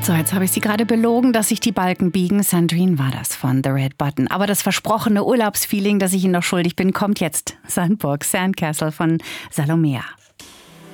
So, jetzt habe ich Sie gerade belogen, dass sich die Balken biegen. Sandrine war das von The Red Button. Aber das versprochene Urlaubsfeeling, das ich Ihnen noch schuldig bin, kommt jetzt. Sandburg, Sandcastle von Salomea.